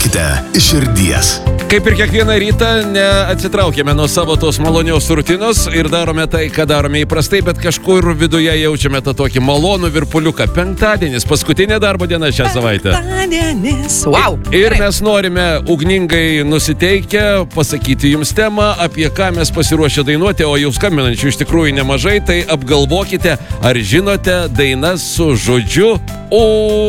dainuokite iš širdies. Kaip ir kiekvieną rytą, neatsitraukėme nuo savo tos malonios rutinos ir darome tai, ką darome įprastai, bet kažkur viduje jaučiame tą tokį malonų virpuliuką. Penktadienis, paskutinė darbo diena šią savaitę. Penktadienis. Wow. Ir mes norime ugningai nusiteikę pasakyti jums temą, apie ką mes pasiruošę dainuoti, o jau skambinančių iš tikrųjų nemažai, tai apgalvokite, ar žinote dainas su žodžiu U.